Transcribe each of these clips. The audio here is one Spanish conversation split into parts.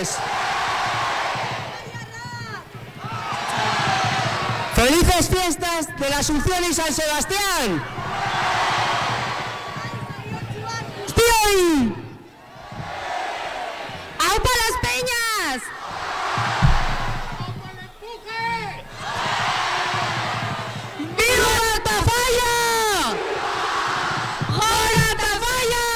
noches. ¡Felices fiestas de la Asunción y San Sebastián! ¡Estoy! ¡Aupa las Peñas! ¡Viva la Tafalla! ¡Hola Tafalla!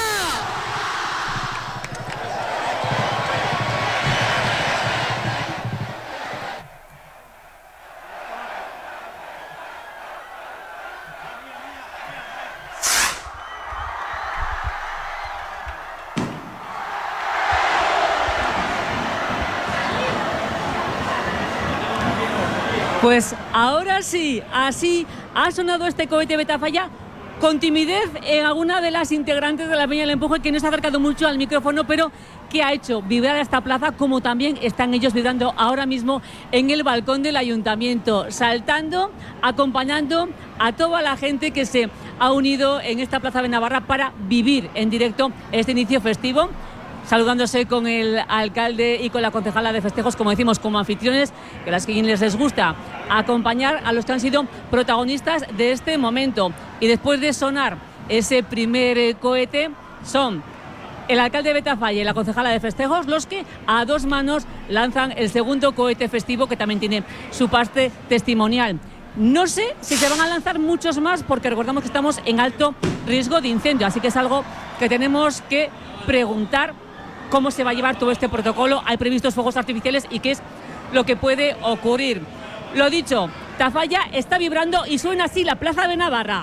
Pues ahora sí, así ha sonado este cohete Betafalla, con timidez en alguna de las integrantes de la Peña del Empuje, que no se ha acercado mucho al micrófono, pero que ha hecho vibrar a esta plaza, como también están ellos vibrando ahora mismo en el balcón del ayuntamiento, saltando, acompañando a toda la gente que se ha unido en esta plaza de Navarra para vivir en directo este inicio festivo, saludándose con el alcalde y con la concejala de festejos, como decimos, como anfitriones, que las que les gusta acompañar a los que han sido protagonistas de este momento. Y después de sonar ese primer cohete, son el alcalde de Betafalla y la concejala de festejos los que a dos manos lanzan el segundo cohete festivo, que también tiene su parte testimonial. No sé si se van a lanzar muchos más, porque recordamos que estamos en alto riesgo de incendio, así que es algo que tenemos que preguntar, cómo se va a llevar todo este protocolo. Hay previstos fuegos artificiales y qué es lo que puede ocurrir. Lo dicho, Tafalla está vibrando y suena así la plaza de Navarra.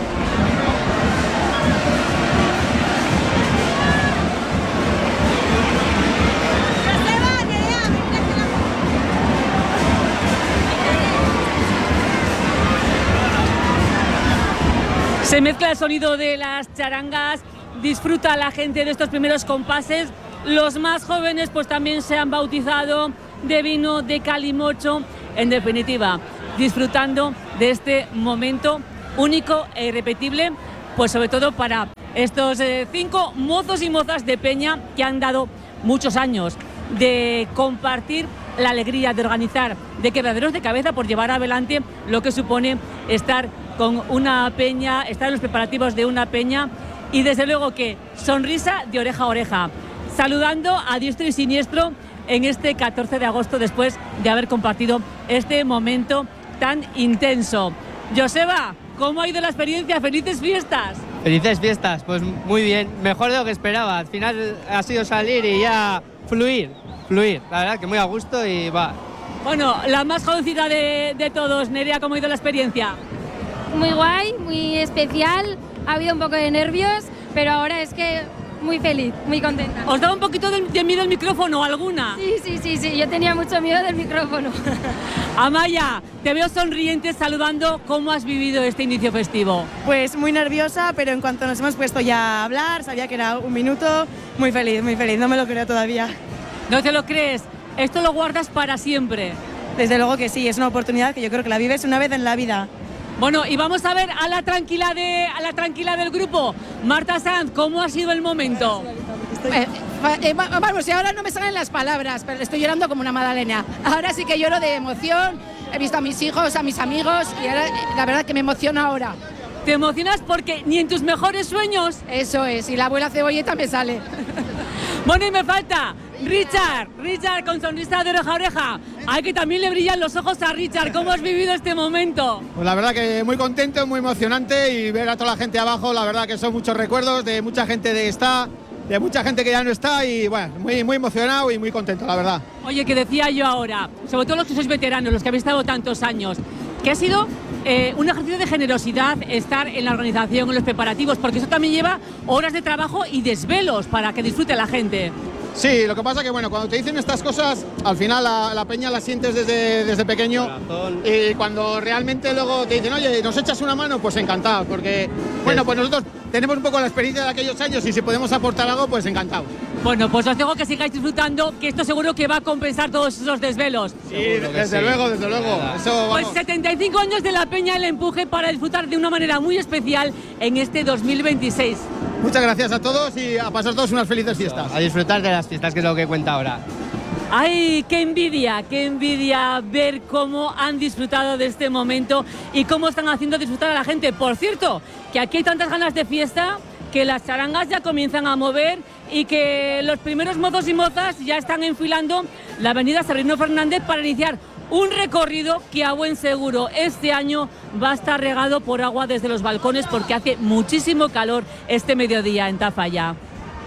Se mezcla el sonido de las charangas, disfruta la gente de estos primeros compases. Los más jóvenes pues también se han bautizado de vino, de calimocho, en definitiva, disfrutando de este momento único e irrepetible, pues sobre todo para estos 5 mozos y mozas de Peña que han dado muchos años de compartir la alegría de organizar, de quebraderos de cabeza por llevar adelante lo que supone estar con una peña, estar en los preparativos de una peña, y desde luego que sonrisa de oreja a oreja, saludando a diestro y siniestro en este 14 de agosto después de haber compartido este momento tan intenso. Joseba, ¿cómo ha ido la experiencia? ¡Felices fiestas! Felices fiestas, pues muy bien, mejor de lo que esperaba. Al final ha sido salir y ya fluir, la verdad que muy a gusto y va. Bueno, la más jovencita de todos, Nerea, ¿cómo ha ido la experiencia? Muy guay, muy especial, ha habido un poco de nervios, pero ahora es que muy feliz, muy contenta. ¿Os daba un poquito de miedo el micrófono alguna? Sí, yo tenía mucho miedo del micrófono. Amaya, te veo sonriente saludando. ¿Cómo has vivido este inicio festivo? Pues muy nerviosa, pero en cuanto nos hemos puesto ya a hablar, sabía que era un minuto, muy feliz, no me lo creo todavía. ¿No te lo crees? Esto lo guardas para siempre. Desde luego que sí, es una oportunidad que yo creo que la vives una vez en la vida. Bueno, y vamos a ver a la tranquila del grupo. Marta Sanz, ¿cómo ha sido el momento? Vamos, y ahora no me salen las palabras, pero estoy llorando como una magdalena. Ahora sí que lloro de emoción, he visto a mis hijos, a mis amigos, y ahora, la verdad que me emociona ahora. ¿Te emocionas porque ni en tus mejores sueños? Eso es, y la abuela cebolleta me sale. Bueno, y me falta Richard con sonrisa de oreja a oreja. Ay, que también le brillan los ojos a Richard. ¿Cómo has vivido este momento? Pues la verdad que muy contento, muy emocionante, y ver a toda la gente abajo, la verdad que son muchos recuerdos de mucha gente de mucha gente que ya no está, y bueno, muy emocionado y muy contento, la verdad. Oye, que decía yo ahora, sobre todo los que sois veteranos, los que habéis estado tantos años, que ha sido un ejercicio de generosidad estar en la organización, en los preparativos, porque eso también lleva horas de trabajo y desvelos para que disfrute la gente. Sí, lo que pasa que bueno, cuando te dicen estas cosas, al final la peña la sientes desde pequeño, y cuando realmente luego te dicen, oye, ¿nos echas una mano? Pues encantado, porque bueno, pues nosotros tenemos un poco la experiencia de aquellos años, y si podemos aportar algo, pues encantados. Bueno, pues os dejo que sigáis disfrutando, que esto seguro que va a compensar todos esos desvelos. Sí, desde luego. Eso, pues 75 años de la Peña del Empuje para disfrutar de una manera muy especial en este 2026. Muchas gracias a todos y a pasar todos unas felices fiestas. A disfrutar de las fiestas, que es lo que cuenta ahora. ¡Ay, qué envidia ver cómo han disfrutado de este momento y cómo están haciendo disfrutar a la gente! Por cierto, que aquí hay tantas ganas de fiesta que las charangas ya comienzan a mover y que los primeros mozos y mozas ya están enfilando la avenida Severino Fernández para iniciar un recorrido que a buen seguro este año va a estar regado por agua desde los balcones porque hace muchísimo calor este mediodía en Tafalla.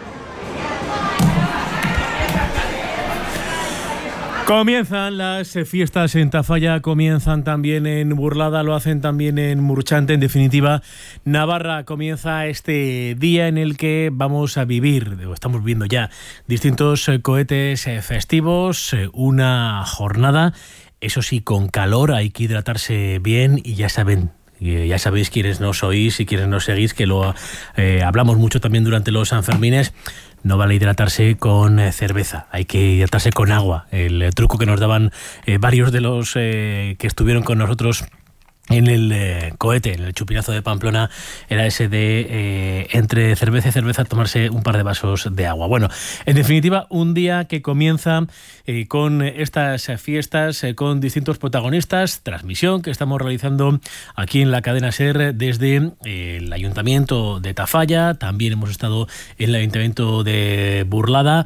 Comienzan las fiestas en Tafalla, comienzan también en Burlada, lo hacen también en Murchante. En definitiva, Navarra comienza este día en el que vamos a vivir, o estamos viendo ya, distintos cohetes festivos, una jornada, eso sí, con calor, hay que hidratarse bien y ya sabéis quienes nos oís y quienes nos seguís, que lo hablamos mucho también durante los Sanfermines. No vale hidratarse con cerveza, hay que hidratarse con agua. El truco que nos daban varios de los que estuvieron con nosotros en el cohete, en el chupinazo de Pamplona, era ese de entre cerveza y cerveza tomarse un par de vasos de agua. Bueno, en definitiva, un día que comienza con estas fiestas, con distintos protagonistas, transmisión que estamos realizando aquí en la cadena SER desde el Ayuntamiento de Tafalla, también hemos estado en el Ayuntamiento de Burlada.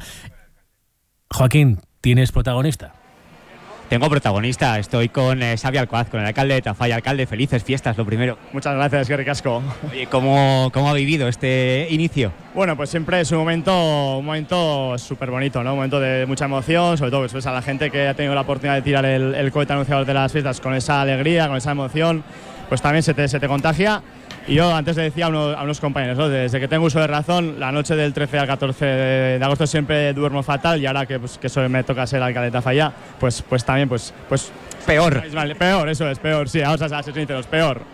Joaquín, ¿tienes protagonista? Tengo protagonista, estoy con Xavi Alcoaz, con el alcalde de Tafalla. Alcalde, felices fiestas, lo primero. Muchas gracias, qué ricasco. Oye, ¿cómo ha vivido este inicio? Bueno, pues siempre es un momento súper bonito, ¿no? Un momento de mucha emoción, sobre todo pues ves a la gente que ha tenido la oportunidad de tirar el cohete anunciador de las fiestas con esa alegría, con esa emoción, pues también se te contagia. Y yo antes le decía a unos compañeros, ¿no? Desde que tengo uso de razón, la noche del 13 al 14 de agosto siempre duermo fatal y ahora que eso me toca ser alcalde de Tafalla, pues también pues peor. Peor, eso es, peor, sí, vamos a ser sinceros, peor.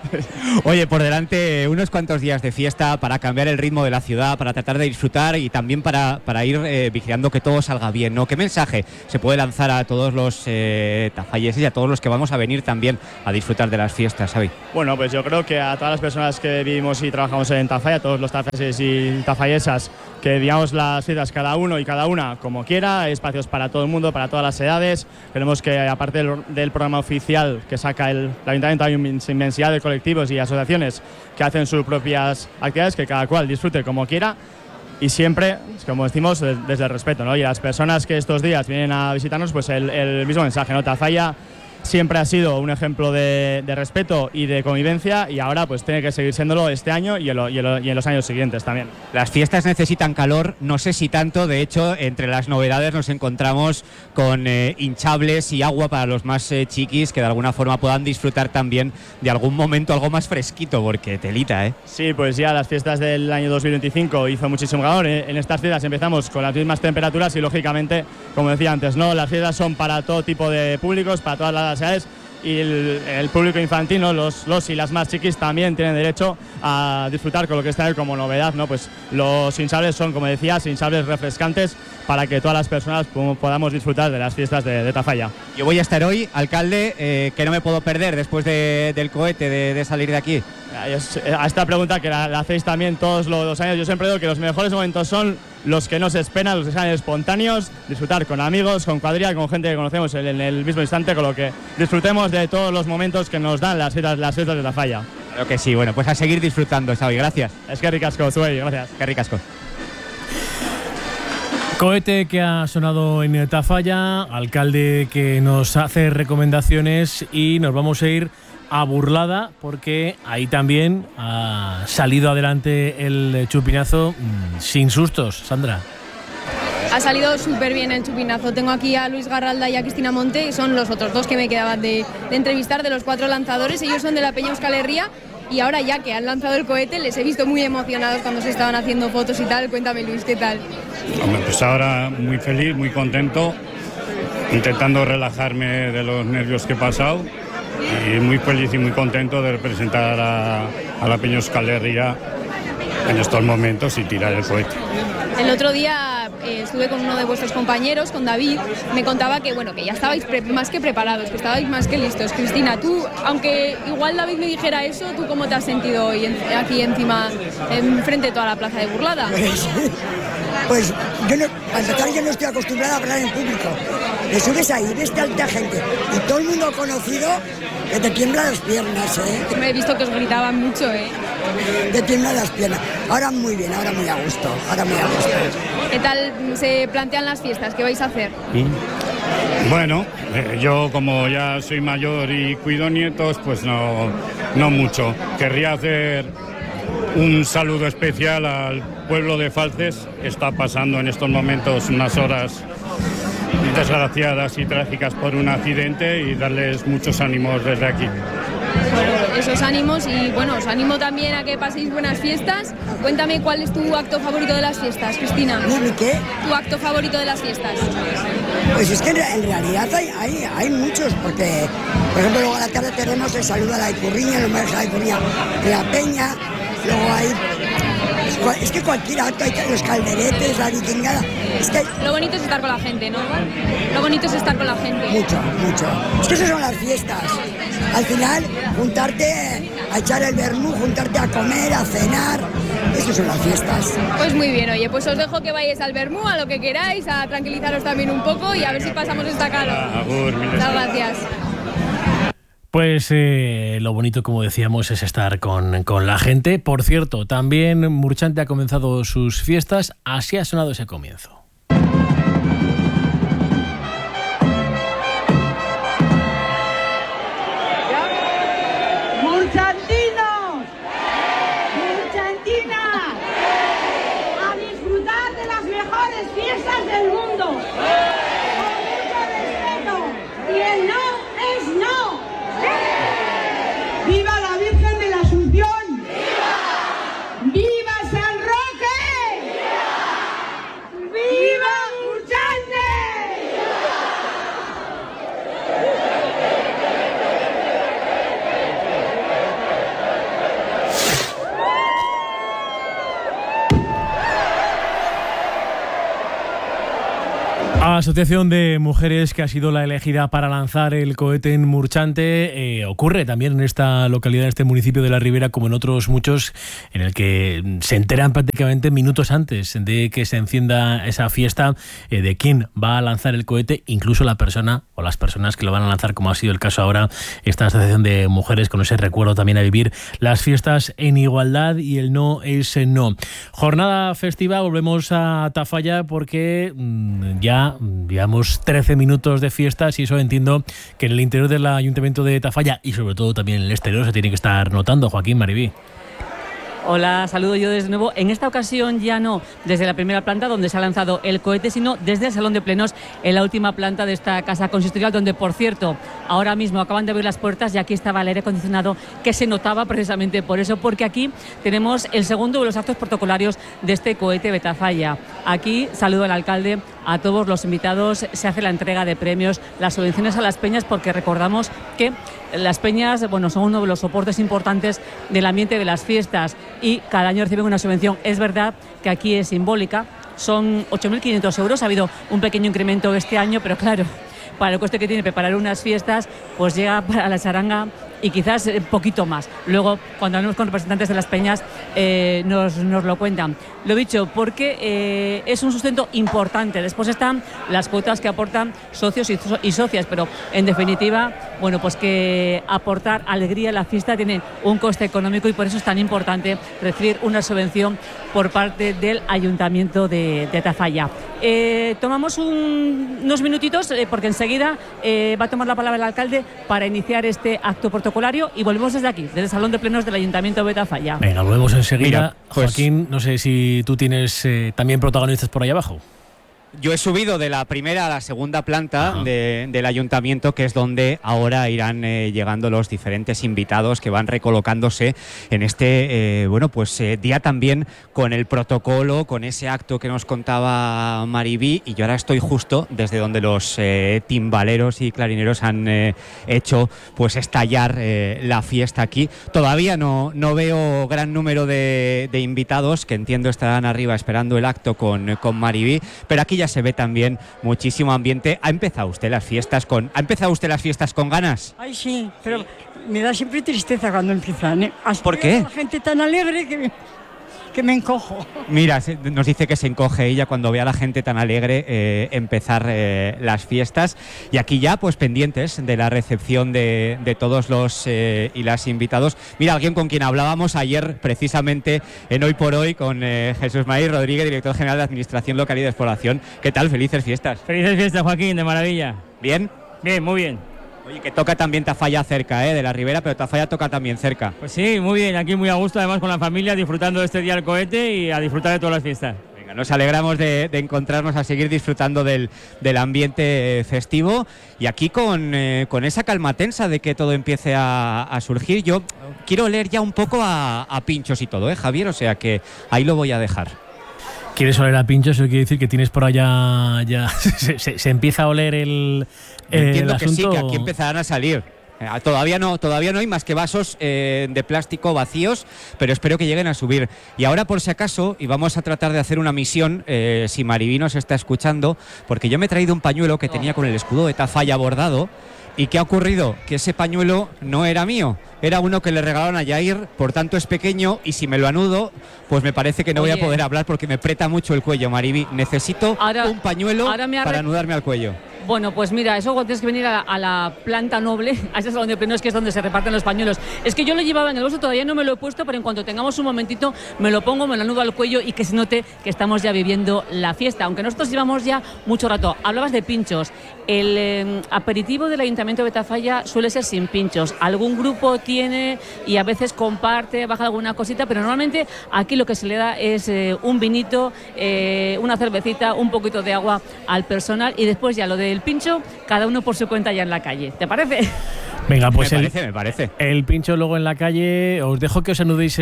Oye, por delante unos cuantos días de fiesta para cambiar el ritmo de la ciudad, para tratar de disfrutar y también para ir vigilando que todo salga bien, ¿no? ¿Qué mensaje se puede lanzar a todos los tafalleses y a todos los que vamos a venir también a disfrutar de las fiestas, Xavi? Bueno, pues yo creo que a todas las personas que vivimos y trabajamos en Tafalla, a todos los tafalleses y tafallesas, que vivamos las fiestas cada uno y cada una como quiera, hay espacios para todo el mundo, para todas las edades. Queremos que, aparte del programa oficial que saca el Ayuntamiento, hay una inmensidad de colectivos y asociaciones que hacen sus propias actividades, que cada cual disfrute como quiera y siempre, como decimos, desde el respeto, ¿no? Y a las personas que estos días vienen a visitarnos, pues el mismo mensaje, ¿no? Tafalla siempre ha sido un ejemplo de respeto y de convivencia y ahora pues tiene que seguir siéndolo este año y en los años siguientes también. Las fiestas necesitan calor, no sé si tanto, de hecho entre las novedades nos encontramos con hinchables y agua para los más chiquis que de alguna forma puedan disfrutar también de algún momento algo más fresquito, porque telita, ¿eh? Sí, pues ya las fiestas del año 2025 hizo muchísimo calor, en estas fiestas empezamos con las mismas temperaturas y lógicamente, como decía antes, ¿no? Las fiestas son para todo tipo de públicos, para todas las edades y el público infantil, ¿no? Los y las más chiquis también tienen derecho a disfrutar con lo que está como novedad, ¿no? Pues los hinchables son, como decías, hinchables refrescantes para que todas las personas podamos disfrutar de las fiestas de Tafalla. Yo voy a estar hoy, alcalde, que no me puedo perder después del cohete, de salir de aquí. A esta pregunta que la hacéis también todos los años, yo siempre digo que los mejores momentos son los que no se esperan, los que sean espontáneos, disfrutar con amigos, con cuadrilla, con gente que conocemos en el mismo instante, con lo que disfrutemos de todos los momentos que nos dan las fiestas de Tafalla. Claro que sí, bueno, pues a seguir disfrutando, Xavi, gracias. Es que ricasco, Zuey, gracias. Que ricasco. Cohete que ha sonado en Tafalla, alcalde que nos hace recomendaciones y nos vamos a ir a Burlada porque ahí también ha salido adelante el chupinazo sin sustos, Sandra. Ha salido súper bien el chupinazo. Tengo aquí a Luis Garralda y a Cristina Monte, y son los otros dos que me quedaban de entrevistar, de los 4 lanzadores. Ellos son de la Peña Euskal Herria y ahora ya que han lanzado el cohete les he visto muy emocionados cuando se estaban haciendo fotos y tal. Cuéntame, Luis, ¿qué tal? Hombre, pues ahora muy feliz, muy contento, intentando relajarme de los nervios que he pasado y muy feliz y muy contento de representar a la Peña Euskal Herria en estos momentos y tirar el cohete. El otro día estuve con uno de vuestros compañeros, con David, me contaba que bueno, que ya estabais más que preparados, que estabais más que listos. Cristina, tú, aunque igual David me dijera eso, ¿tú cómo te has sentido hoy aquí encima, enfrente de toda la plaza de Burlada? Pues yo no, para empezar, yo no estoy acostumbrada a hablar en público. Te subes ahí, ves tanta gente y todo el mundo conocido, que te tiemblan las piernas, ¿eh? Me he visto que os gritaban mucho, ¿eh? Te tiemblan las piernas. Ahora muy bien, ahora muy a gusto, ¿Qué tal se plantean las fiestas? ¿Qué vais a hacer? Bueno, yo como ya soy mayor y cuido nietos, pues no mucho. Querría hacer un saludo especial al pueblo de Falces, que está pasando en estos momentos unas horas desgraciadas y trágicas por un accidente, y darles muchos ánimos desde aquí. Bueno, esos ánimos, y bueno, os animo también a que paséis buenas fiestas. Cuéntame cuál es tu acto favorito de las fiestas, Cristina. ¿Mi qué? Tu acto favorito de las fiestas. Pues es que en realidad hay muchos, porque por ejemplo luego a la tarde tenemos el saludo a la Icurriña, el homenaje a la Icurriña de la Peña, luego hay... Es que cualquier acto, hay los calderetes, la vitingada. Lo bonito es estar con la gente, ¿no? Lo bonito es estar con la gente. Mucho. Es que esas son las fiestas. Al final, juntarte a echar el vermú, juntarte a comer, a cenar. Esas son las fiestas. Pues muy bien, oye, pues os dejo que vayáis al vermú, a lo que queráis, a tranquilizaros también un poco y a ver si pasamos esta calor. Muchas gracias. Pues lo bonito, como decíamos, es estar con la gente. Por cierto, también Murchante ha comenzado sus fiestas. Así ha sonado ese comienzo. ¡Murchantinos! ¡Murchantinas! ¡A disfrutar de las mejores fiestas del mundo! ¡Con mucho respeto! ¡Y el no es no! ¡Viva la Virgen de la Asunción! ¡Viva! ¡Viva San Roque! ¡Viva! ¡Viva Murchante! Asociación de Mujeres, que ha sido la elegida para lanzar el cohete en Murchante. Ocurre también en esta localidad, en este municipio de La Ribera, como en otros muchos, en el que se enteran prácticamente minutos antes de que se encienda esa fiesta de quién va a lanzar el cohete, incluso la persona o las personas que lo van a lanzar, como ha sido el caso ahora, esta Asociación de Mujeres, con ese recuerdo también a vivir las fiestas en igualdad y el no es no. Jornada festiva, volvemos a Tafalla porque ya llevamos 13 minutos de fiestas y eso entiendo que en el interior del Ayuntamiento de Tafalla y sobre todo también en el exterior se tiene que estar notando. Joaquín, Maribí. Hola, saludo yo desde nuevo. En esta ocasión ya no desde la primera planta donde se ha lanzado el cohete, sino desde el Salón de Plenos en la última planta de esta casa consistorial, donde, por cierto, ahora mismo acaban de abrir las puertas y aquí estaba el aire acondicionado, que se notaba precisamente por eso, porque aquí tenemos el segundo de los actos protocolarios de este cohete Betafalla. Aquí saludo al alcalde, a todos los invitados, se hace la entrega de premios, las subvenciones a las peñas, porque recordamos que las peñas, bueno, son uno de los soportes importantes del ambiente de las fiestas y cada año reciben una subvención. Es verdad que aquí es simbólica, son 8.500 euros, ha habido un pequeño incremento este año, pero claro, para el coste que tiene preparar unas fiestas, pues llega para la charanga y quizás un poquito más. Luego, cuando hablamos con representantes de las peñas, nos lo cuentan. Lo dicho, porque es un sustento importante. Después están las cuotas que aportan socios y socias, pero en definitiva, bueno, pues que aportar alegría a la fiesta tiene un coste económico y por eso es tan importante recibir una subvención por parte del Ayuntamiento de Tafalla. Tomamos unos minutitos porque enseguida va a tomar la palabra el alcalde para iniciar este acto protocolario y volvemos desde aquí, desde el Salón de Plenos del Ayuntamiento de Tafalla. Venga, volvemos enseguida. Mira, pues, Joaquín, no sé si tú tienes también protagonistas por ahí abajo. Yo he subido de la primera a la segunda planta del ayuntamiento, que es donde ahora irán llegando los diferentes invitados que van recolocándose en este día también con el protocolo, con ese acto que nos contaba Maribí, y yo ahora estoy justo desde donde los timbaleros y clarineros han hecho pues estallar la fiesta aquí. Todavía no veo gran número de invitados, que entiendo estarán arriba esperando el acto con Maribí, pero aquí ya se ve también muchísimo ambiente. ¿Ha empezado usted las fiestas con ganas? Ay, sí, pero me da siempre tristeza cuando empiezan, ¿eh? ¿Por qué? La gente tan alegre que me encojo. Mira, nos dice que se encoge ella cuando ve a la gente tan alegre empezar las fiestas, y aquí ya pues pendientes de la recepción de todos los y las invitados. Mira, alguien con quien hablábamos ayer precisamente en Hoy por Hoy, con Jesús María Rodríguez, director general de Administración Local y de Exploración. ¿Qué tal? Felices fiestas. Felices fiestas, Joaquín, de maravilla. ¿Bien? Bien, muy bien. Oye, que toca también Tafalla cerca, de la Ribera, pero Tafalla toca también cerca. Pues sí, muy bien, aquí muy a gusto, además con la familia, disfrutando de este día del cohete y a disfrutar de todas las fiestas. Venga, nos alegramos de encontrarnos, a seguir disfrutando del ambiente festivo, y aquí con esa calma tensa de que todo empiece a surgir. Yo quiero oler ya un poco a pinchos y todo, Javier, o sea que ahí lo voy a dejar. ¿Quieres oler a pinchos? Eso quiere decir que tienes por allá ya se empieza a oler el Entiendo asunto. que sí, que aquí empezarán a salir. Todavía no hay más que vasos de plástico vacíos, pero espero que lleguen a subir. Y ahora, por si acaso, y vamos a tratar de hacer una misión, si Maribí nos está escuchando, porque yo me he traído un pañuelo que tenía con el escudo de Tafalla bordado. ¿Y qué ha ocurrido? Que ese pañuelo no era mío, era uno que le regalaron a Yair, por tanto es pequeño, y si me lo anudo, pues me parece que no voy a poder hablar porque me aprieta mucho el cuello, Maribí. Necesito un pañuelo para anudarme al cuello. Bueno, pues mira, eso tienes que venir a la planta noble, a ese salón de plenos, que es donde se reparten los pañuelos. Es que yo lo llevaba en el bolso, todavía no me lo he puesto, pero en cuanto tengamos un momentito me lo pongo, me lo anudo al cuello y que se note que estamos ya viviendo la fiesta, aunque nosotros llevamos ya mucho rato. Hablabas de pinchos. El aperitivo del Ayuntamiento de Tafalla suele ser sin pinchos. Algún grupo tiene y a veces comparte, baja alguna cosita, pero normalmente aquí lo que se le da es un vinito, una cervecita, un poquito de agua al personal, y después ya lo del pincho, cada uno por su cuenta ya en la calle. ¿Te parece? Venga, pues me parece. El pincho luego en la calle. Os dejo que os anudéis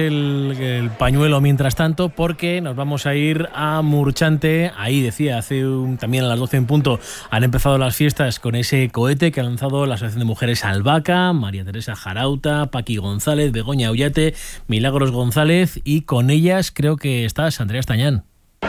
el pañuelo mientras tanto, porque nos vamos a ir a Murchante. Ahí decía, también a las 12 en punto han empezado las fiestas con ese cohete que ha lanzado la Asociación de Mujeres Albaca, María Teresa Jarauta, Paqui González, Begoña Ullate, Milagros González, y con ellas creo que estás, Andrea Estañán.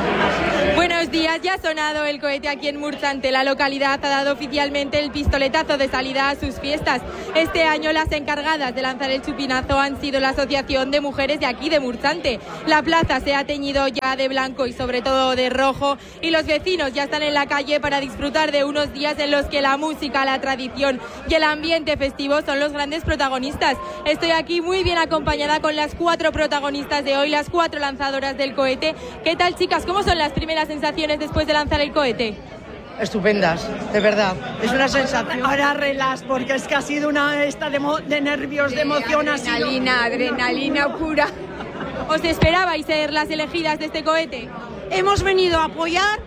Buenos días, ya ha sonado el cohete aquí en Murchante. La localidad ha dado oficialmente el pistoletazo de salida a sus fiestas. Este año las encargadas de lanzar el chupinazo han sido la Asociación de Mujeres de aquí de Murchante. La plaza se ha teñido ya de blanco y sobre todo de rojo, y los vecinos ya están en la calle para disfrutar de unos días en los que la música, la tradición y el ambiente festivo son los grandes protagonistas. Estoy aquí muy bien acompañada con las 4 protagonistas de hoy, las 4 lanzadoras del cohete. ¿Qué tal, chicas? ¿Cómo son las primeras sensaciones después de lanzar el cohete? Estupendas, de verdad. Es una sensación. Ahora relax, porque es que ha sido una esta de nervios, de emoción. Adrenalina pura. ¿Os esperabais ser las elegidas de este cohete? Hemos venido a apoyar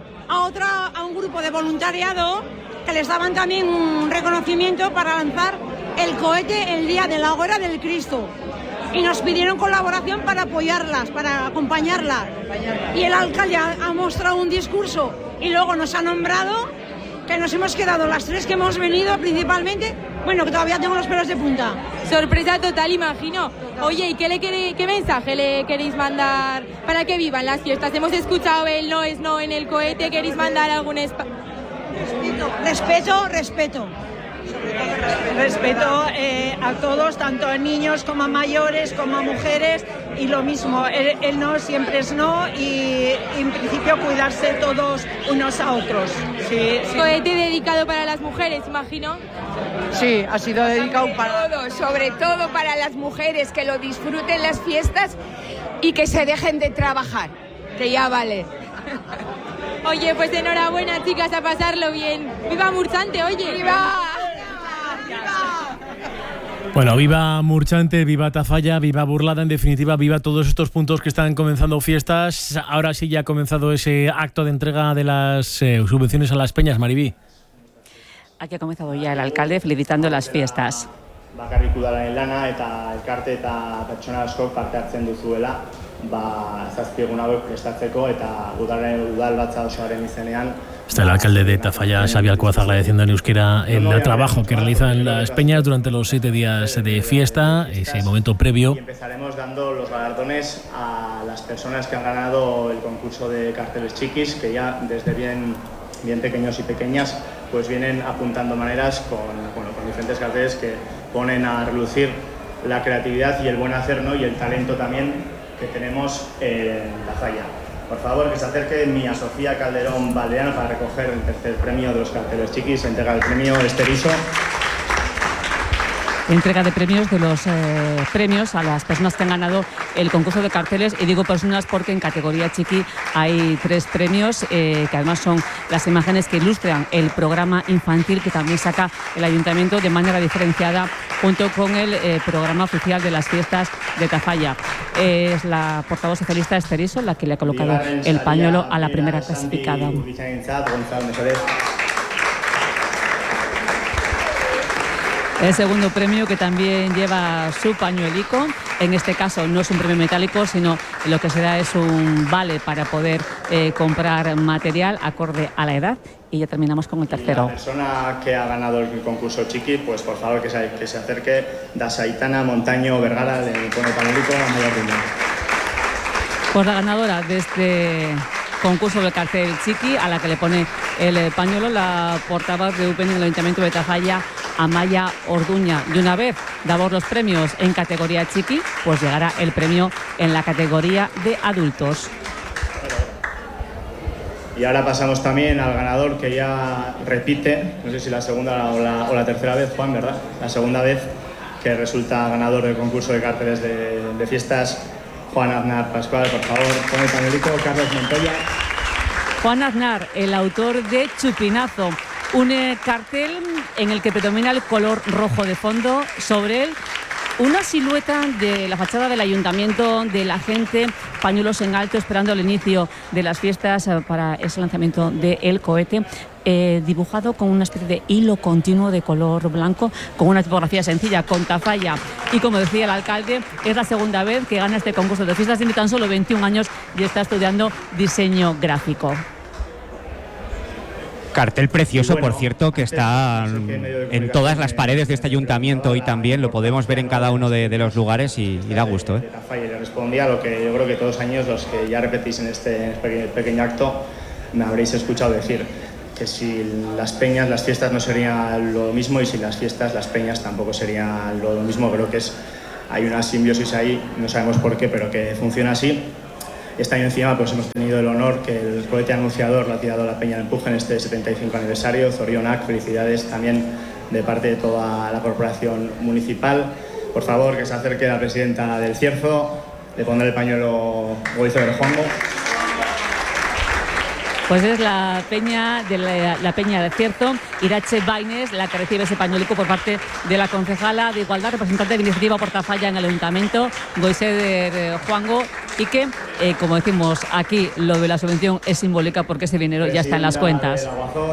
a un grupo de voluntariado que les daban también un reconocimiento para lanzar el cohete el día de la Hora del Cristo. Y nos pidieron colaboración para apoyarlas, para acompañarlas. Y el alcalde ha mostrado un discurso y luego nos ha nombrado, que nos hemos quedado las 3 que hemos venido principalmente, bueno, que todavía tengo los pelos de punta. Sorpresa total, imagino. Oye, ¿y qué mensaje le queréis mandar para que vivan las fiestas? Hemos escuchado el no es no en el cohete, ¿queréis mandar algún Respeto. Respeto a todos, tanto a niños como a mayores, como a mujeres, y lo mismo, el no siempre es no, y en principio cuidarse todos unos a otros. Sí. Cohete dedicado para las mujeres, imagino. Sí, ha sido dedicado sobre todo para las mujeres, que lo disfruten las fiestas y que se dejen de trabajar, que ya vale. Oye, pues enhorabuena, chicas, a pasarlo bien. ¡Viva Murchante, oye! ¡Viva! Bueno, viva Murchante, viva Tafalla, viva Burlada, en definitiva, viva todos estos puntos que están comenzando fiestas. Ahora sí ya ha comenzado ese acto de entrega de las subvenciones a las peñas, Maribí. Aquí ha comenzado ya el alcalde felicitando las fiestas. Bakarrik udalaren lana eta elkarte eta pertsona askok parte hartzen duzuela, zazpi egun hauek prestatzeko eta udal batza osoaren izenean. Está el alcalde de Tafalla, Xavi Alcoaz, agradeciendo en euskera el trabajo que realizan las peñas durante los 7 días de fiesta, ese momento previo. Y empezaremos dando los galardones a las personas que han ganado el concurso de carteles chiquis, que ya desde bien pequeños y pequeñas pues vienen apuntando maneras con diferentes carteles que ponen a relucir la creatividad y el buen hacer, ¿no? Y el talento también que tenemos en Tafalla. Por favor, que se acerque Mía Sofía Calderón Valdeano para recoger el tercer premio de los carteles chiquis. Entrega el premio Esteriso. Entrega de premios de los premios a las personas que han ganado el concurso de carteles, y digo personas porque en categoría chiqui hay 3 premios que además son las imágenes que ilustran el programa infantil que también saca el ayuntamiento de manera diferenciada junto con el programa oficial de las fiestas de Tafalla. Es la portavoz socialista Esteriso la que le ha colocado el pañuelo a la primera clasificada. El segundo premio, que también lleva su pañuelico, en este caso no es un premio metálico, sino lo que se da es un vale para poder comprar material acorde a la edad. Y ya terminamos con el tercero. La persona que ha ganado el concurso chiqui, pues por favor que se acerque. Dasaitana Montaño Vergara, le pone el pañuelico a mayor ritmo. Pues la ganadora de este concurso del cartel chiqui, a la que le pone el pañuelo, la portavoz de UPN en el Ayuntamiento de Tafalla, Amaya Orduña. Y una vez dados los premios en categoría chiqui, pues llegará el premio en la categoría de adultos. Y ahora pasamos también al ganador, que ya repite, no sé si la segunda o la tercera vez, Juan, ¿verdad? La segunda vez que resulta ganador del concurso de carteles de fiestas, Juan Aznar Pascual. Por favor, pon el pañuelito. Carlos Montoya. Juan Aznar, el autor de Chupinazo, un cartel en el que predomina el color rojo de fondo, sobre él una silueta de la fachada del ayuntamiento, de la gente, pañuelos en alto esperando el inicio de las fiestas para ese lanzamiento del cohete, dibujado con una especie de hilo continuo de color blanco, con una tipografía sencilla, con Tafalla. Y como decía el alcalde, es la segunda vez que gana este concurso de fiestas, tiene tan solo 21 años y está estudiando diseño gráfico. Cartel precioso, por cierto, que está en todas las paredes de este ayuntamiento y también lo podemos ver en cada uno de los lugares y da gusto. Y le respondía a lo que yo creo que todos los años, los que ya repetís en este pequeño acto, me habréis escuchado decir, que si las peñas, las fiestas no serían lo mismo, y si las fiestas, las peñas tampoco serían lo mismo. Creo que hay una simbiosis ahí, no sabemos por qué, pero que funciona así. Este año encima pues hemos tenido el honor que el cohete anunciador lo ha tirado la Peña del Empuje en este 75 aniversario. Zorionak, felicidades también de parte de toda la corporación municipal. Por favor, que se acerque la presidenta del Cierzo, le pondré el pañuelo Goizo de Juango. Pues es la peña del Cierzo, Irache Baines, la que recibe ese pañuelico por parte de la concejala de Igualdad, representante de Iniciativa por Tafalla en el Ayuntamiento, Goize de Juango, y que, como decimos aquí, lo de la subvención es simbólica porque ese dinero ya está en las cuentas.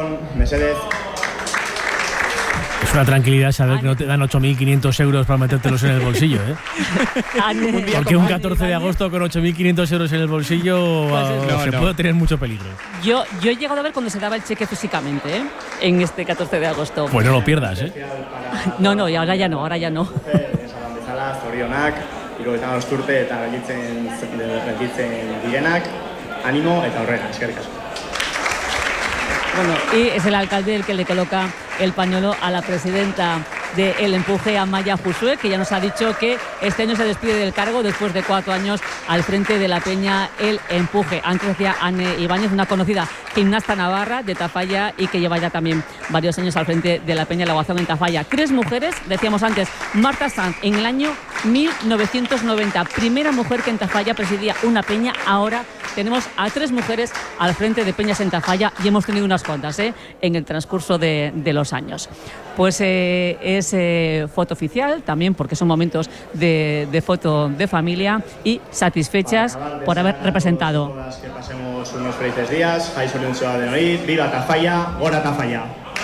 Es una tranquilidad saber que no te dan 8.500 euros para metértelos en el bolsillo, ¿eh? Porque un 14 de agosto con 8.500 euros en el bolsillo se puede tener mucho peligro. Yo he llegado a ver cuando se daba el cheque físicamente, ¿eh? En este 14 de agosto. Pues no lo pierdas, ¿eh? No, y ahora ya no. Zorionak, irurogeita hamabost urte eta gelditzen direnak, ánimo eta aurrera, eskerrik asko. Bueno, y es el alcalde el que le coloca el pañuelo a la presidenta de El Empuje, Amaya Josué, que ya nos ha dicho que este año se despide del cargo después de 4 años al frente de la peña El Empuje. Antes decía Anne Ibáñez, una conocida gimnasta navarra de Tafalla y que lleva ya también varios años al frente de la peña La Guazón en Tafalla. 3 mujeres, decíamos antes, Marta Sanz en el año 1990, primera mujer que en Tafalla presidía una peña, ahora tenemos a 3 mujeres al frente de Peñas en Tafalla y hemos tenido unas cuantas en el transcurso de los años. Pues es foto oficial también porque son momentos de foto de familia y satisfechas por haber representado. Que pasemos unos felices días, Jai Soriontxoa denoi, viva Tafalla, gora Tafalla.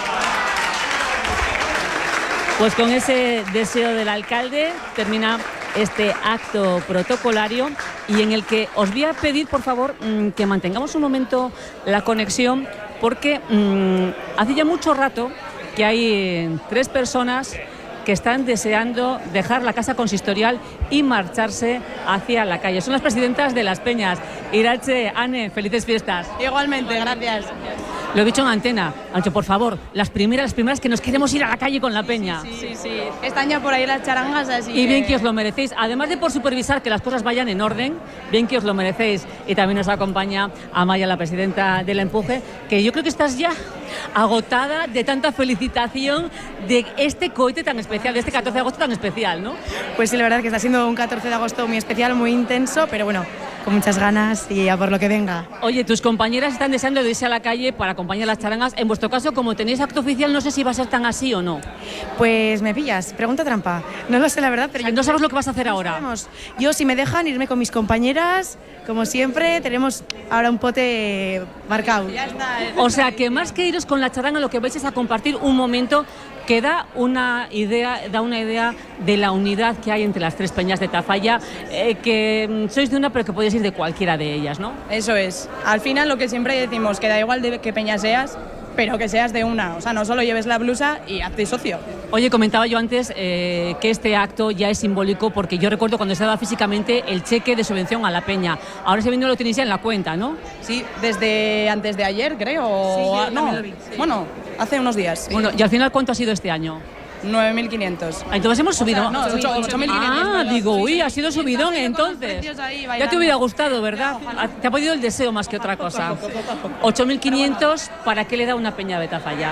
Pues con ese deseo del alcalde termina este acto protocolario y en el que os voy a pedir, por favor, que mantengamos un momento la conexión porque hace ya mucho rato que hay 3 personas que están deseando dejar la casa consistorial y marcharse hacia la calle. Son las presidentas de las Peñas. Irache, Anne, felices fiestas. Igualmente, gracias. Lo he dicho en antena, Ancho, por favor, las primeras que nos queremos ir a la calle con la peña. Sí. Están ya por ahí las charangas, así y bien que os lo merecéis. Además de por supervisar que las cosas vayan en orden, bien que os lo merecéis. Y también nos acompaña Amaya, la presidenta del Empuje, que yo creo que estás ya agotada de tanta felicitación de este cohete tan especial, de este 14 de agosto tan especial, ¿no? Pues sí, la verdad que está siendo un 14 de agosto muy especial, muy intenso, pero bueno, con muchas ganas y a por lo que venga. Oye, tus compañeras están deseando de irse a la calle para acompañar a las charangas. En vuestro caso, como tenéis acto oficial, no sé si va a ser tan así o no. Pues me pillas, pregunta trampa. No lo sé, la verdad, pero no sabes lo que vas a hacer ahora. Sabemos. Yo, si me dejan, irme con mis compañeras, como siempre, tenemos ahora un pote marcado. Ya está. O sea, que más que iros con la charanga, lo que vais es a compartir un momento que da una idea de la unidad que hay entre las 3 peñas de Tafalla, que sois de una pero que podéis ir de cualquiera de ellas, ¿no? Eso es. Al final lo que siempre decimos, que da igual de qué peña seas, pero que seas de una. O sea, no solo lleves la blusa y hazte socio. Oye, comentaba yo antes que este acto ya es simbólico porque yo recuerdo cuando se daba físicamente el cheque de subvención a la peña. Ahora ese dinero lo tenéis ya en la cuenta, ¿no? Sí, desde antes de ayer, creo. Sí, no, lo vi, sí. Bueno, hace unos días. Sí. Bueno, ¿y al final cuánto ha sido este año? 9.500. Entonces hemos subido. O sea, no, 8.500. Ah, digo, uy, ha sido subidón entonces. Ya te hubiera gustado, ¿verdad? Te ha podido el deseo más que otra cosa. 8.500, ¿para qué le da una peña de Tafalla?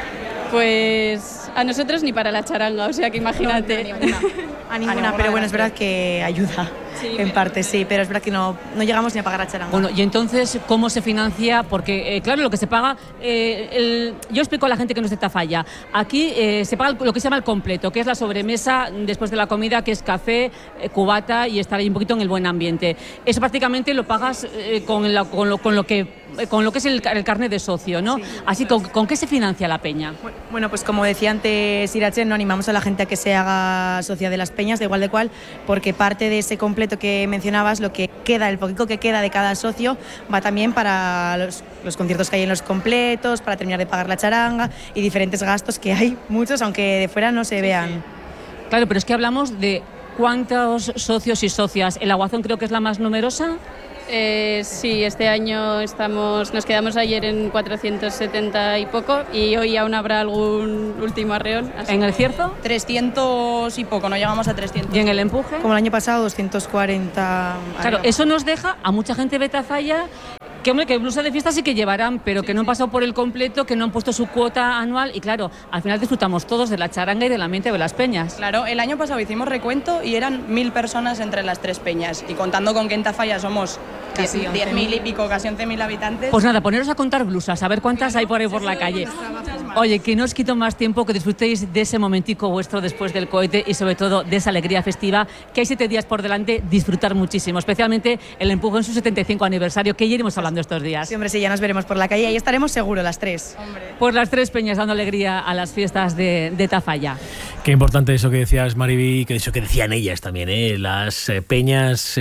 Pues a nosotros ni para la charanga, o sea que imagínate. No, a ninguna, pero bueno, es verdad que ayuda. Sí, en parte sí, pero es verdad que no llegamos ni a pagar a charanga. Bueno, y entonces, ¿cómo se financia? Porque, claro, lo que se paga, yo explico a la gente que no es de Tafalla, aquí se paga lo que se llama el completo, que es la sobremesa después de la comida, que es café, cubata y estar ahí un poquito en el buen ambiente. Eso prácticamente lo pagas con lo que es el carnet de socio, ¿no? Sí. Así, ¿con qué se financia la peña? Bueno, pues como decía antes Irache, no animamos a la gente a que se haga socia de las peñas, de igual de cual, porque parte de ese completo que mencionabas, lo que queda, el poquito que queda de cada socio, va también para los conciertos que hay en los completos, para terminar de pagar la charanga y diferentes gastos que hay, muchos, aunque de fuera no se vean. Claro, pero es que hablamos de cuántos socios y socias. ¿El Aguazón creo que es la más numerosa? Sí, este año nos quedamos ayer en 470 y poco y hoy aún habrá algún último arreón. ¿En el Cierzo? 300 y poco, no llegamos a 300. ¿Y en el Empuje? Como el año pasado, 240. Claro, eso nos deja a mucha gente de Tafalla que, hombre, que blusa de fiesta sí que llevarán, pero que no han pasado por el completo, que no han puesto su cuota anual y claro, al final disfrutamos todos de la charanga y del ambiente de las peñas. Claro, el año pasado hicimos recuento y eran 1.000 personas entre las 3 peñas y contando con que en Tafalla somos casi 10.000 y pico, casi 11.000 habitantes. Pues nada, poneros a contar blusas, a ver cuántas hay por ahí por la calle. Oye, que no os quito más tiempo, que disfrutéis de ese momentico vuestro después del cohete y sobre todo de esa alegría festiva, que hay 7 días por delante, disfrutar muchísimo, especialmente el Empuje en su 75 aniversario, que ya iremos hablando estos días. Sí, hombre, sí, ya nos veremos por la calle y ahí estaremos seguro las 3. Hombre. Por las 3 peñas dando alegría a las fiestas de Tafalla. Qué importante eso que decías, Mariby, que eso que decían ellas también, ¿eh? Las peñas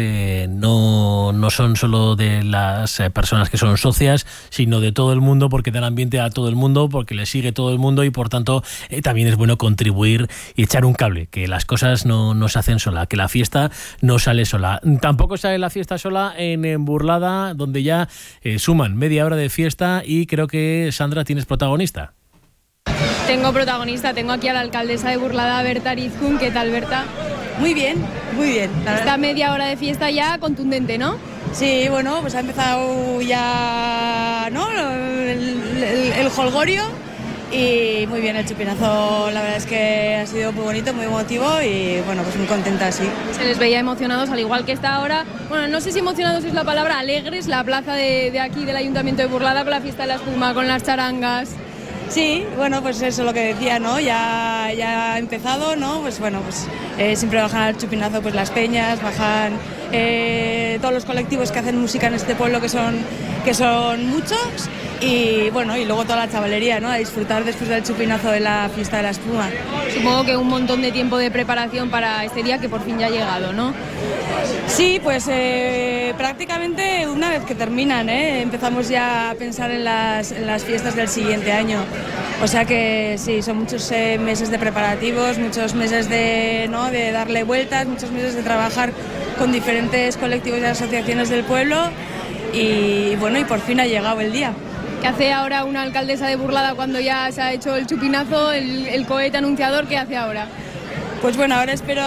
no son solo de las personas que son socias, sino de todo el mundo, porque dan ambiente a todo el mundo, porque le sigue todo el mundo y por tanto también es bueno contribuir y echar un cable, que las cosas no se hacen sola, que la fiesta no sale sola. Tampoco sale la fiesta sola en Burlada, donde ya suman media hora de fiesta y creo que, Sandra, tienes protagonista. Tengo protagonista, tengo aquí a la alcaldesa de Burlada, Berta Arizkun. ¿Qué tal, Berta? Muy bien, muy bien. Esta media hora de fiesta ya contundente, ¿no? Sí, bueno, pues ha empezado ya, ¿no?, el jolgorio Y muy bien, el chupinazo la verdad es que ha sido muy bonito, muy emotivo y bueno, pues muy contenta, sí. Se les veía emocionados, al igual que está ahora, bueno, no sé si emocionados es la palabra, alegres, la plaza de aquí del Ayuntamiento de Burlada con la fiesta de la espuma, con las charangas. Sí, bueno, pues eso es lo que decía, ¿no? Ya ha empezado, ¿no? Pues bueno, pues siempre bajan al chupinazo pues las peñas, bajan todos los colectivos que hacen música en este pueblo que son muchos y bueno, y luego toda la chavalería, ¿no? A disfrutar después del chupinazo de la fiesta de la espuma. Supongo que un montón de tiempo de preparación para este día que por fin ya ha llegado, ¿no? Sí, pues prácticamente una vez que terminan, empezamos ya a pensar en las fiestas del siguiente año. O sea que sí, son muchos meses de preparativos, muchos meses de darle vueltas, muchos meses de trabajar con diferentes colectivos y asociaciones del pueblo y bueno, y por fin ha llegado el día. ¿Qué hace ahora una alcaldesa de Burlada cuando ya se ha hecho el chupinazo, el cohete anunciador? ¿Qué hace ahora? Pues bueno, ahora espero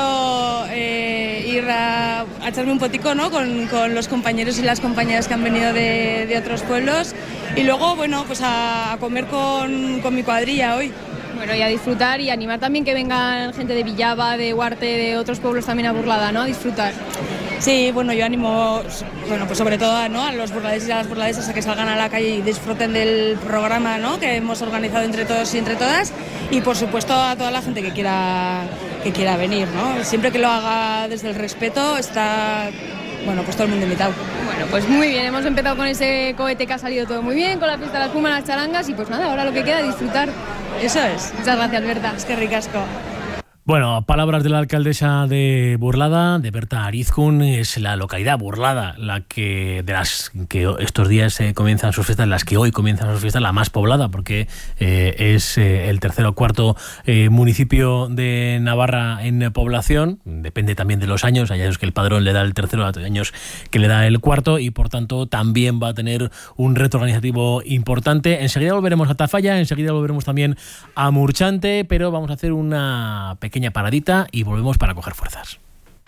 ir a echarme un potico, ¿no? con los compañeros y las compañeras que han venido de otros pueblos y luego, bueno, pues a comer con mi cuadrilla hoy. Bueno, y a disfrutar y animar también que vengan gente de Villava, de Huarte, de otros pueblos también a Burlada, ¿no? A disfrutar. Sí, bueno, yo animo, bueno, pues sobre todo ¿no? a los burladeses y a las burladesas a que salgan a la calle y disfruten del programa, ¿no? Que hemos organizado entre todos y entre todas y por supuesto a toda la gente que quiera venir, ¿no? Siempre que lo haga desde el respeto está, bueno, pues todo el mundo invitado. Bueno, pues muy bien, hemos empezado con ese cohete que ha salido todo muy bien, con la fiesta de la espuma, las charangas y pues nada, ahora lo que queda es disfrutar. Eso es. Muchas gracias, Berta. Es que ricasco. Bueno, palabras de la alcaldesa de Burlada, de Berta Arizkun. Es la localidad Burlada la que de las que estos días comienzan sus fiestas, las que hoy comienzan sus fiestas, la más poblada, porque es el tercero o cuarto municipio de Navarra en población. Depende también de los años. Hay años que el padrón le da el tercero, hay años que le da el cuarto y por tanto también va a tener un reto organizativo importante. Enseguida volveremos a Tafalla, enseguida volveremos también a Murchante, pero vamos a hacer una pequeña paradita y volvemos para coger fuerzas.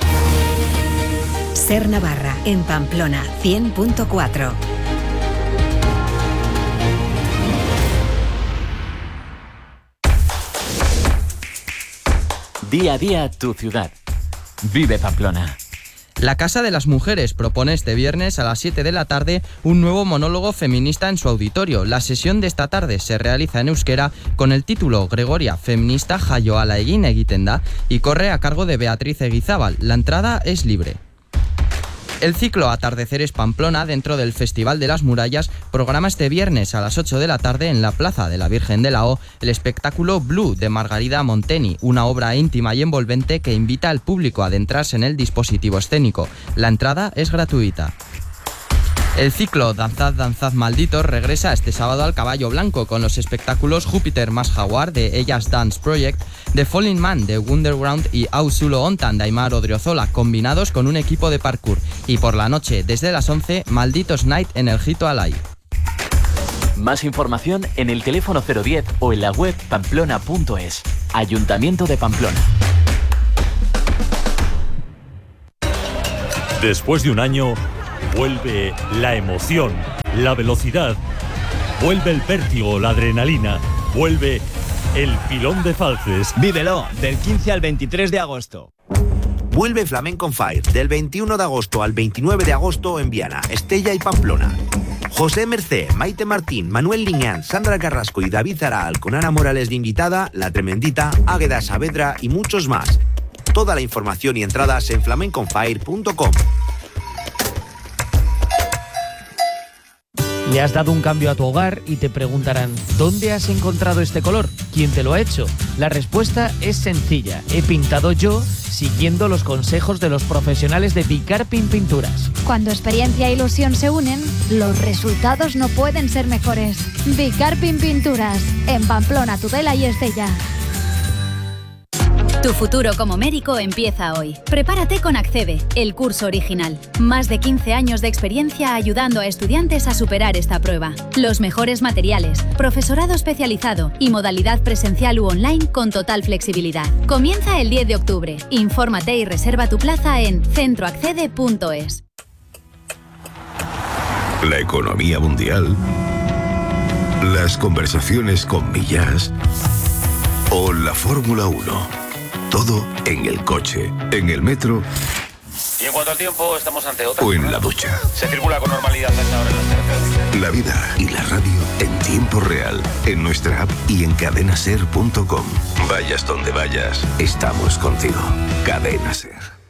Ser Navarra en Pamplona 100.4. Día a día tu ciudad. Vive Pamplona. La Casa de las Mujeres propone este viernes a las 7 de la tarde un nuevo monólogo feminista en su auditorio. La sesión de esta tarde se realiza en euskera con el título Gregoria Feminista Jaioala egin egiten da y corre a cargo de Beatriz Eguizábal. La entrada es libre. El ciclo Atardeceres Pamplona, dentro del Festival de las Murallas, programa este viernes a las 8 de la tarde en la Plaza de la Virgen de la O el espectáculo Blue de Margarida Monteni, una obra íntima y envolvente que invita al público a adentrarse en el dispositivo escénico. La entrada es gratuita. El ciclo Danzad, Danzad Malditos regresa este sábado al Caballo Blanco con los espectáculos Júpiter más Jaguar de Ellas Dance Project, The Falling Man de Wonderground y Ausulo Ontan de Aimar Odriozola, combinados con un equipo de parkour. Y por la noche, desde las 11, Malditos Night en el Jito Alay. Más información en el teléfono 010 o en la web pamplona.es. Ayuntamiento de Pamplona. Después de un año, vuelve la emoción, la velocidad, vuelve el vértigo, la adrenalina, vuelve el Pilón de Falces. Vívelo del 15 al 23 de agosto. Vuelve Flamenco on Fire del 21 de agosto al 29 de agosto en Viana, Estella y Pamplona. José Mercé, Maite Martín, Manuel Liñán, Sandra Carrasco y David Zaral con Ana Morales de invitada, La Tremendita, Águeda Saavedra y muchos más. Toda la información y entradas en flamenconfire.com. Le has dado un cambio a tu hogar y te preguntarán, ¿dónde has encontrado este color? ¿Quién te lo ha hecho? La respuesta es sencilla. He pintado yo siguiendo los consejos de los profesionales de Bicarpin Pinturas. Cuando experiencia e ilusión se unen, los resultados no pueden ser mejores. Bicarpin Pinturas, en Pamplona, Tudela y Estella. Tu futuro como médico empieza hoy. Prepárate con Accede, el curso original. Más de 15 años de experiencia ayudando a estudiantes a superar esta prueba. Los mejores materiales, profesorado especializado y modalidad presencial u online con total flexibilidad. Comienza el 10 de octubre. Infórmate y reserva tu plaza en centroaccede.es. La economía mundial las conversaciones con Millás o la Fórmula 1. Todo en el coche, en el metro. Y en cuanto al tiempo, estamos ante otra. O en la ducha. Se circula con normalidad hasta ahora en las carreteras. La vida y la radio en tiempo real, en nuestra app y en cadenaser.com. Vayas donde vayas, estamos contigo. Cadena Ser.